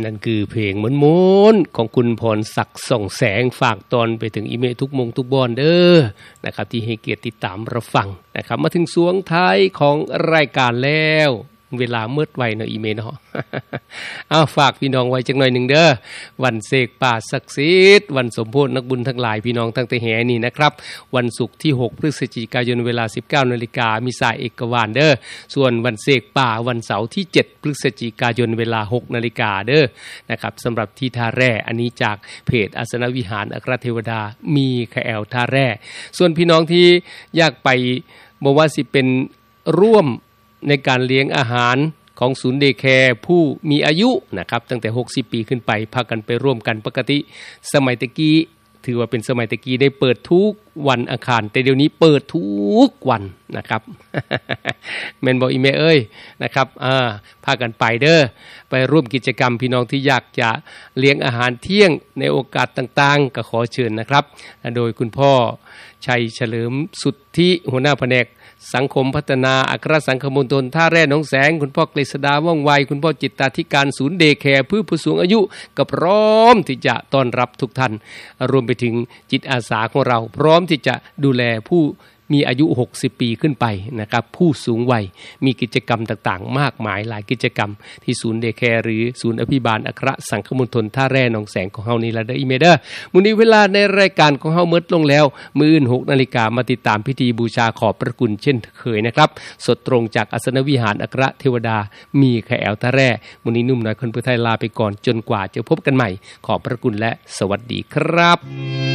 นั่นคือเพลงม้วนๆของคุณพรศักดิ์ส่องแสงฝากตอนไปถึงอีเมทุกมงทุกบอนเด้อนะครับที่ให้เกียรติติดตามรับฟังนะครับมาถึงช่วงท้ายของรายการแล้วเวลามืดไวเนาะอีเมเนาะ เอาฝากพี่น้องไว้จักหน่อยนึงเด้อวันเสกป่าศักดิ์สิทธิ์วันสมโภชนักบุญทั้งหลายพี่น้องตั้งแต่แห่นี่นะครับวันศุกร์ที่6พฤศจิกายนเวลา 19:00 นมีสายเอกวานเด้อส่วนวันเสกป่าวันเสาร์ที่7พฤศจิกายนเวลา 6:00 นเด้อนะครับสำหรับที่ท่าแร่อันนี้จากเพจอาสนวิหารอัครเทวดามีแคแอลท่าแร่ส่วนพี่น้องที่อยากไปบ่ว่าสิเป็นร่วมในการเลี้ยงอาหารของศูนย์เดย์แคร์ผู้มีอายุนะครับตั้งแต่60ปีขึ้นไปพากันไปร่วมกันปกติสมัยตะกี้ถือว่าเป็นสมัยตะกี้ได้เปิดทุกวันอังคารแต่เดี๋ยวนี้เปิดทุกวันนะครับ แม่นบ่อีแม่เอ้ยนะครับพากันไปเด้อไปร่วมกิจกรรมพี่น้องที่อยากจะเลี้ยงอาหารเที่ยงในโอกาสต่างๆก็ขอเชิญนะครับโดยคุณพ่อชัยเฉลิมสุทธิหัวหน้าแผนกสังคมพัฒนาอัครสังคมมณฑลท่าแร่หนองแสงคุณพ่อกฤษดาว่องไวคุณพ่อจิตตาธิการศูนย์เดย์แคร์ผู้สูงอายุก็พร้อมที่จะต้อนรับทุกท่านรวมไปถึงจิตอาสาของเราพร้อมที่จะดูแลผู้มีอายุ60ปีขึ้นไปนะครับผู้สูงวัยมีกิจกรรมต่างๆมากมายหลายกิจกรรมที่ศูนย์เดย์แคร์หรือศูนย์อภิบาลอัครสังคมมณฑลท่าแร่หนองแสงของเฮานี่ล่ะเด้ออีเมเด้อมื้อนี้เวลาในรายการของเฮาหมดลงแล้วมื้ออื่น 6:00 นมาติดตามพิธีบูชาขอบพระคุณเช่นเคยนะครับสดตรงจากอาสนวิหารอัครเทวดามีแคแอลท่าแร่มื้อนี้นุ่มน้อยคนผู้ไทยลาไปก่อนจนกว่าจะพบกันใหม่ขอบพระคุณและสวัสดีครับ